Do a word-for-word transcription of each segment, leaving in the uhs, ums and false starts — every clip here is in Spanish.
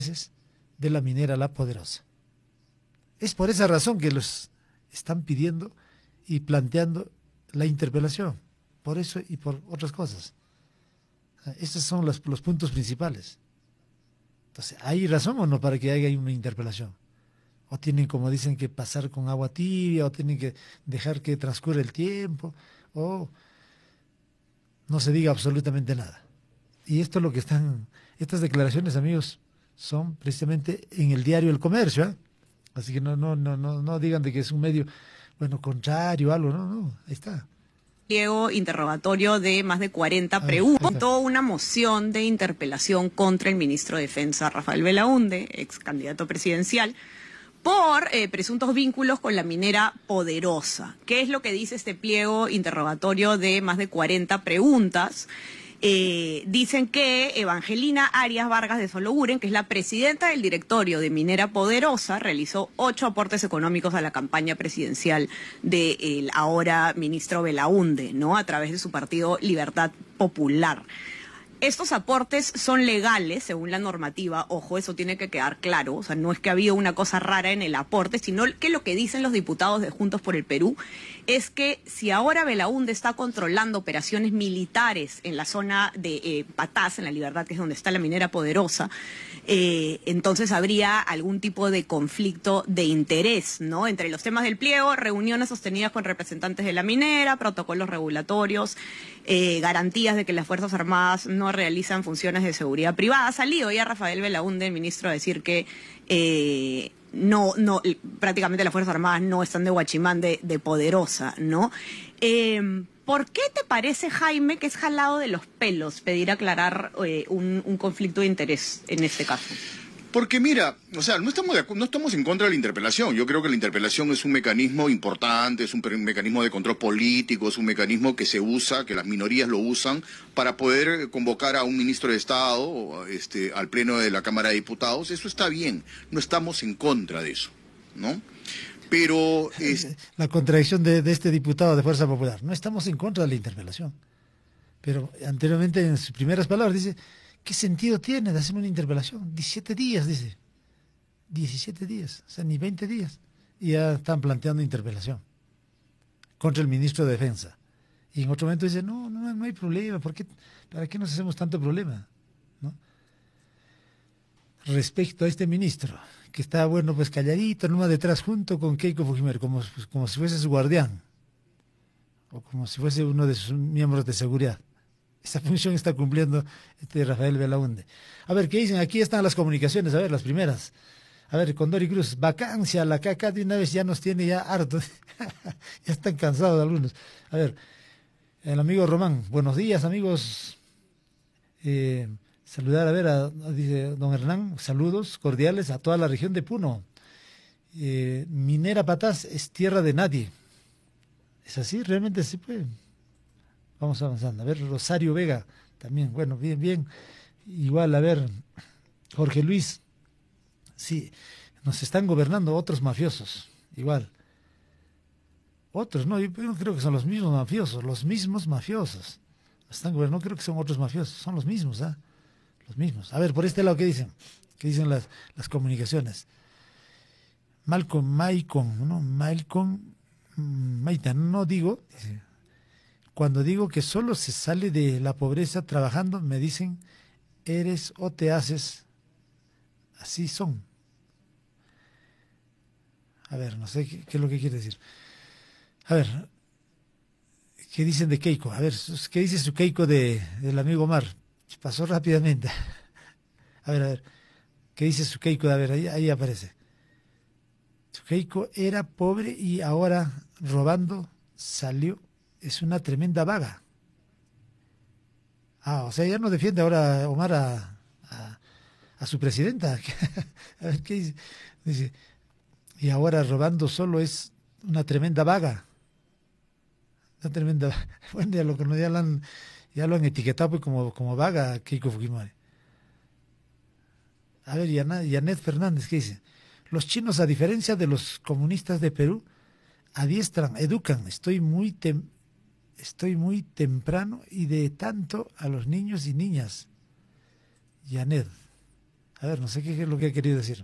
de la minera La Poderosa. Es por esa razón que los están pidiendo y planteando la interpelación, por eso y por otras cosas. Estos son los, los puntos principales. Entonces, ¿hay razón o no para que haya una interpelación? O tienen, como dicen, que pasar con agua tibia, o tienen que dejar que transcurra el tiempo, o no se diga absolutamente nada. Y esto es lo que están, estas declaraciones, amigos, son precisamente en el diario El Comercio, ¿eh? Así que no, no, no, no, no digan de que es un medio, bueno, contrario, algo, no, no, ahí está. Pliego interrogatorio de más de cuarenta preguntas, toda una moción de interpelación contra el ministro de Defensa, Rafael Belaúnde, ex candidato presidencial, por eh, presuntos vínculos con la minera Poderosa. ¿Qué es lo que dice este pliego interrogatorio de más de cuarenta preguntas? Eh, dicen que Evangelina Arias Vargas de Sologuren, que es la presidenta del directorio de Minera Poderosa, realizó ocho aportes económicos a la campaña presidencial del ahora ministro Belaúnde, ¿no? A través de su partido Libertad Popular. Estos aportes son legales según la normativa, ojo, eso tiene que quedar claro, o sea, no es que ha habido una cosa rara en el aporte, sino que lo que dicen los diputados de Juntos por el Perú es que si ahora Belaúnde está controlando operaciones militares en la zona de eh, Patás, en La Libertad, que es donde está la minera Poderosa, eh, entonces habría algún tipo de conflicto de interés, ¿no? Entre los temas del pliego, reuniones sostenidas con representantes de la minera, protocolos regulatorios, eh, garantías de que las Fuerzas Armadas no realizan funciones de seguridad privada. Ha salido ya Rafael Belaúnde, el ministro, a decir que eh, no, no, prácticamente las Fuerzas Armadas no están de guachimán de, de Poderosa, ¿no? Eh, ¿Por qué te parece, Jaime, que es jalado de los pelos pedir aclarar eh, un, un conflicto de interés en este caso? Porque mira, o sea, no estamos, de, no estamos en contra de la interpelación. Yo creo que la interpelación es un mecanismo importante, es un mecanismo de control político, es un mecanismo que se usa, que las minorías lo usan para poder convocar a un ministro de Estado este, al pleno de la Cámara de Diputados. Eso está bien, no estamos en contra de eso, ¿no? Pero es... La contradicción de, de este diputado de Fuerza Popular, no estamos en contra de la interpelación. Pero anteriormente en sus primeras palabras dice... ¿Qué sentido tiene de hacer una interpelación? diecisiete días, dice. diecisiete días, o sea, ni veinte días. Y ya están planteando interpelación contra el ministro de Defensa. Y en otro momento dice, no, no, no hay problema, ¿por qué, ¿para qué nos hacemos tanto problema? ¿No? Respecto a este ministro, que está, bueno, pues calladito, nomás detrás, junto con Keiko Fujimori, como, pues, como si fuese su guardián, o como si fuese uno de sus miembros de seguridad. Esa función está cumpliendo este Rafael Belaúnde. A ver, ¿qué dicen? Aquí están las comunicaciones, a ver, las primeras. A ver, Condori Cruz, vacancia, la caca de una vez ya nos tiene ya hartos. Ya están cansados algunos. A ver, el amigo Román, buenos días, amigos. Eh, saludar, a ver, a, a, dice don Hernán, saludos cordiales a toda la región de Puno. Eh, Minera Patás es tierra de nadie. ¿Es así? ¿Realmente sí puede? Vamos avanzando. A ver, Rosario Vega, también, bueno, bien, bien. Igual, a ver, Jorge Luis, sí, nos están gobernando otros mafiosos, igual. Otros, no, yo no creo que son los mismos mafiosos, los mismos mafiosos. Nos están gobernando, no creo que son otros mafiosos, son los mismos, ¿ah? Los mismos. A ver, por este lado, ¿qué dicen? ¿Qué dicen las, las comunicaciones? Malcolm, Maicon, ¿no? Malcolm, Maita, no digo... Dice, cuando digo que solo se sale de la pobreza trabajando, me dicen, eres o te haces. Así son. A ver, no sé qué, qué es lo que quiere decir. A ver, ¿qué dicen de Keiko? A ver, ¿qué dice su Keiko de, del amigo Omar? Pasó rápidamente. A ver, a ver, ¿qué dice su Keiko? A ver, ahí, ahí aparece. Su Keiko era pobre y ahora robando salió. Es una tremenda vaga. Ah, o sea, ya no defiende ahora Omar a, a, a su presidenta. A ver qué dice. Dice, y ahora robando solo es una tremenda vaga. Una tremenda vaga. Bueno, ya lo, ya lo, han, ya lo han etiquetado pues, como, como vaga Keiko Fujimori. A ver, Yanet Fernández, ¿qué dice? Los chinos, a diferencia de los comunistas de Perú, adiestran, educan. Estoy muy... Tem Estoy muy temprano y de tanto a los niños y niñas. Janet. A ver, no sé qué es lo que ha querido decir.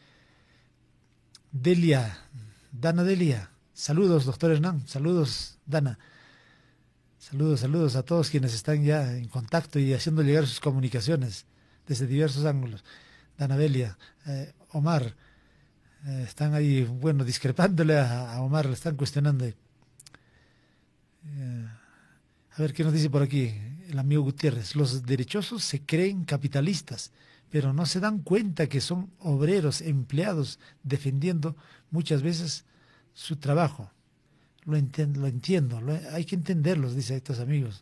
Delia, Dana Delia. Saludos, doctor Hernán. Saludos, Dana. Saludos, saludos a todos quienes están ya en contacto y haciendo llegar sus comunicaciones desde diversos ángulos. Dana Delia, eh, Omar, eh, están ahí, bueno, discrepándole a, a Omar, le están cuestionando. Eh, a ver, ¿qué nos dice por aquí el amigo Gutiérrez? Los derechosos se creen capitalistas, pero no se dan cuenta que son obreros, empleados, defendiendo muchas veces su trabajo. Lo entiendo, lo entiendo, lo, hay que entenderlos, dice estos amigos.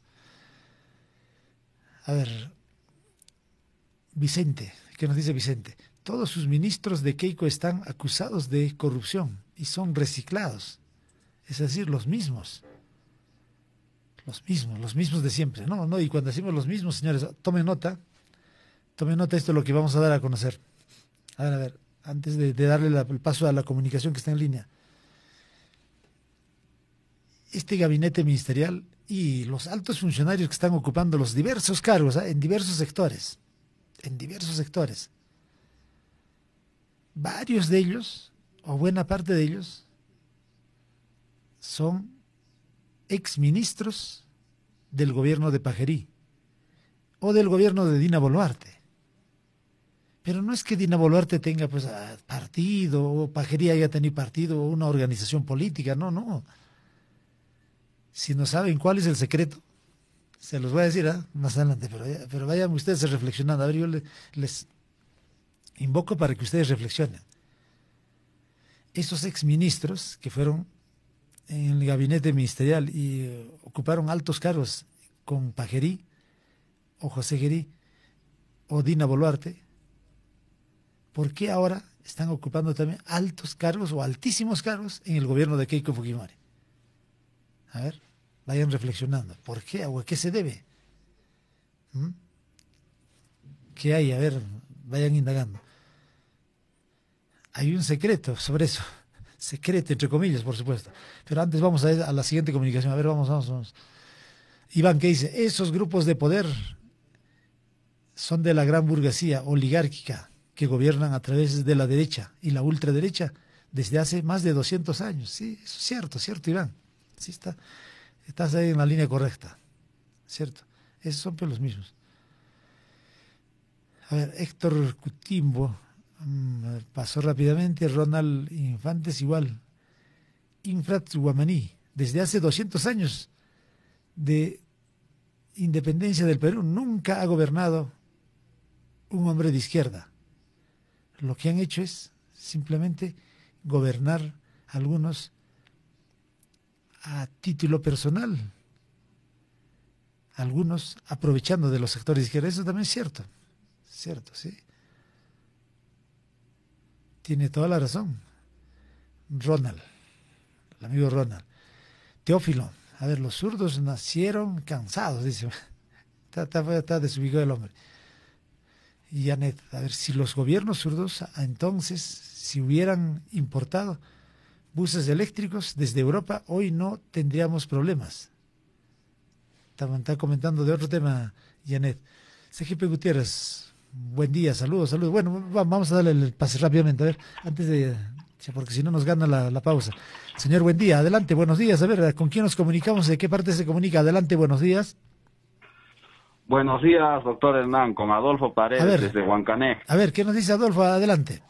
A ver, Vicente, ¿qué nos dice Vicente? Todos sus ministros de Keiko están acusados de corrupción y son reciclados, es decir, los mismos. Los mismos, los mismos de siempre. No, no, y cuando decimos los mismos, señores, tomen nota, tomen nota, esto es lo que vamos a dar a conocer. A ver, a ver, antes de, de darle la, el paso a la comunicación que está en línea. Este gabinete ministerial y los altos funcionarios que están ocupando los diversos cargos, ¿eh? en diversos sectores, en diversos sectores, varios de ellos, o buena parte de ellos, son exministros del gobierno de Pajerí o del gobierno de Dina Boluarte. Pero no es que Dina Boluarte tenga pues partido o Pajerí haya tenido partido o una organización política, no, no. Si no saben cuál es el secreto, se los voy a decir ¿eh? más adelante, pero, pero vayan ustedes reflexionando. A ver, yo les, les invoco para que ustedes reflexionen. Esos exministros que fueron en el gabinete ministerial y uh, ocuparon altos cargos con Pajerí o José Gerí o Dina Boluarte, ¿por qué ahora están ocupando también altos cargos o altísimos cargos en el gobierno de Keiko Fujimori? A ver, vayan reflexionando. ¿Por qué o a qué se debe? ¿Mm? ¿Qué hay? A ver, vayan indagando. Hay un secreto sobre eso. Secreto, entre comillas, por supuesto. Pero antes vamos a, a la siguiente comunicación. A ver, vamos, vamos, vamos. Iván, ¿qué dice? Esos grupos de poder son de la gran burguesía oligárquica que gobiernan a través de la derecha y la ultraderecha desde hace más de doscientos años. Sí, eso es cierto, cierto, Iván. Sí, está, estás ahí en la línea correcta, ¿cierto? Esos son pues los mismos. A ver, Héctor Cutimbo, mmm, pasó rápidamente. Ronald Infantes igual. Infrat Guamaní, desde hace doscientos años de independencia del Perú, nunca ha gobernado un hombre de izquierda. Lo que han hecho es simplemente gobernar algunos a título personal, algunos aprovechando de los sectores de izquierda. Eso también es cierto, cierto, sí. Tiene toda la razón. Ronald, el amigo Ronald. Teófilo, a ver, los zurdos nacieron cansados, dice. Está, está, está desubicado el hombre. Y Janet, a ver, si los gobiernos zurdos, entonces, si hubieran importado buses eléctricos desde Europa, hoy no tendríamos problemas. Está, está comentando de otro tema, Janet. C G P Gutiérrez, buen día, saludos, saludos. Bueno, vamos a darle el pase rápidamente, a ver, antes de, porque si no nos gana la, la pausa. Señor, buen día, adelante, buenos días. A ver, ¿con quién nos comunicamos? ¿De qué parte se comunica? Adelante, buenos días. Buenos días, doctor Hernán, con Adolfo Paredes, ver, desde Huancané. A ver, ¿qué nos dice Adolfo? Adelante.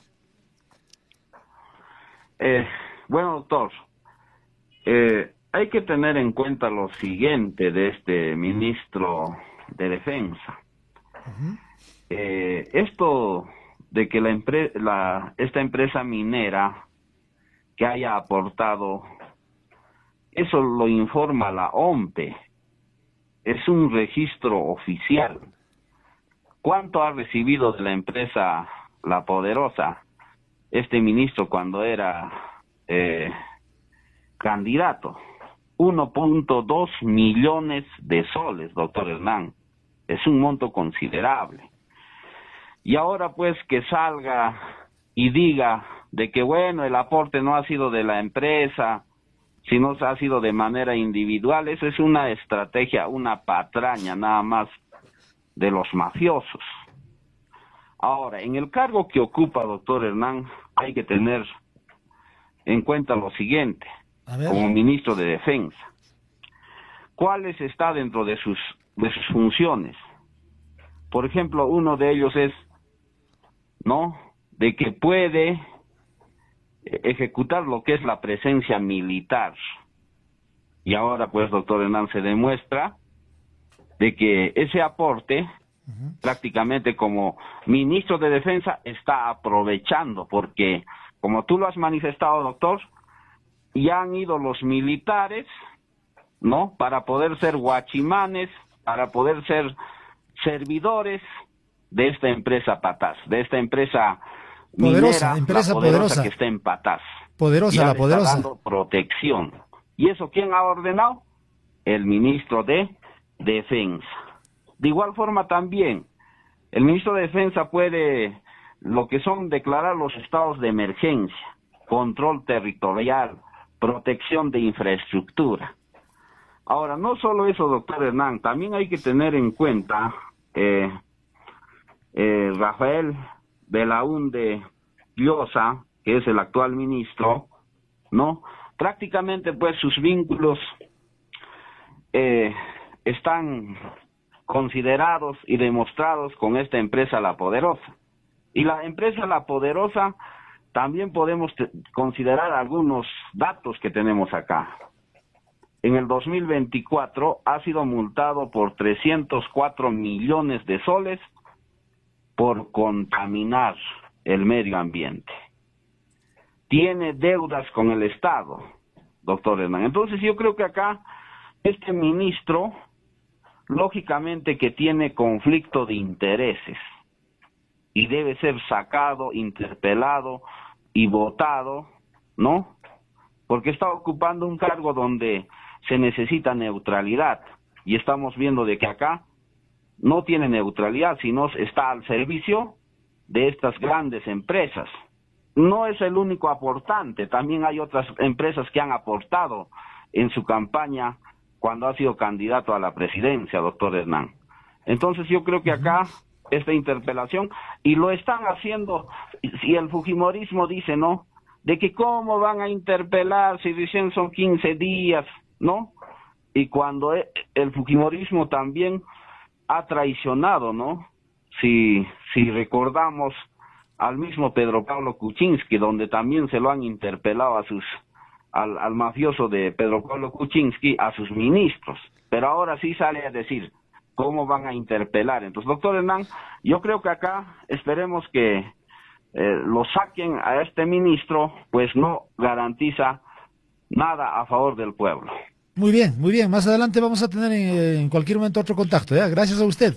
Eh... Bueno, doctor, eh, hay que tener en cuenta lo siguiente de este ministro de Defensa. Uh-huh. eh, esto de que la, empre la esta empresa minera que haya aportado, eso lo informa la O M P E, es un registro oficial. ¿Cuánto ha recibido de la empresa La Poderosa este ministro cuando era Eh, candidato? uno punto dos millones de soles, doctor Hernán. Es un monto considerable. Y ahora pues que salga y diga de que bueno, el aporte no ha sido de la empresa, sino ha sido de manera individual. Esa es una estrategia, una patraña nada más de los mafiosos. Ahora, en el cargo que ocupa, doctor Hernán, hay que tener en cuenta lo siguiente, como ministro de Defensa. ¿Cuáles está dentro de sus, de sus funciones? Por ejemplo, uno de ellos es, ¿no?, de que puede ejecutar lo que es la presencia militar. Y ahora, pues, doctor Hernán, se demuestra de que ese aporte, uh-huh, prácticamente como ministro de Defensa, está aprovechando, porque, como tú lo has manifestado, doctor, ya han ido los militares, ¿no?, para poder ser guachimanes, para poder ser servidores de esta empresa Patás, de esta empresa poderosa, minera, empresa la poderosa, poderosa que está en Patás. Poderosa, ya la le poderosa. Está dando protección. ¿Y eso quién ha ordenado? El ministro de Defensa. De igual forma también, el ministro de Defensa puede, lo que son, declarar los estados de emergencia, control territorial, protección de infraestructura. Ahora, no solo eso, doctor Hernán, también hay que tener en cuenta, eh, eh, Rafael Belaúnde Llosa, que es el actual ministro, ¿no? Prácticamente, pues, sus vínculos eh, están considerados y demostrados con esta empresa La Poderosa. Y la empresa La Poderosa, también podemos considerar algunos datos que tenemos acá. En el dos mil veinticuatro ha sido multado por trescientos cuatro millones de soles por contaminar el medio ambiente. Tiene deudas con el Estado, doctor Hernán. Entonces yo creo que acá este ministro, lógicamente que tiene conflicto de intereses y debe ser sacado, interpelado y votado, ¿no? Porque está ocupando un cargo donde se necesita neutralidad y estamos viendo de que acá no tiene neutralidad, sino está al servicio de estas grandes empresas. No es el único aportante, también hay otras empresas que han aportado en su campaña cuando ha sido candidato a la presidencia, doctor Hernán. Entonces yo creo que acá esta interpelación, y lo están haciendo, si el fujimorismo dice, ¿no?, de que cómo van a interpelar si dicen son quince días, ¿no? Y cuando el fujimorismo también ha traicionado, ¿no? Si, si recordamos al mismo Pedro Pablo Kuczynski, donde también se lo han interpelado a sus, al, al mafioso de Pedro Pablo Kuczynski, a sus ministros, pero ahora sí sale a decir cómo van a interpelar. Entonces, doctor Hernán, yo creo que acá esperemos que eh, lo saquen a este ministro, pues no garantiza nada a favor del pueblo. Muy bien, muy bien. Más adelante vamos a tener en, en cualquier momento otro contacto, ¿ya? Gracias a usted.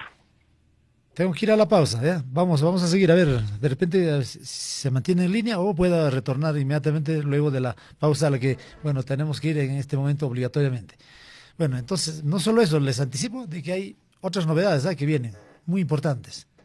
Tengo que ir a la pausa, ¿ya? Vamos, vamos a seguir. A ver, de repente si se mantiene en línea o pueda retornar inmediatamente luego de la pausa a la que, bueno, tenemos que ir en este momento obligatoriamente. Bueno, entonces, no solo eso, les anticipo de que hay otras novedades, ¿eh?, que vienen, muy importantes.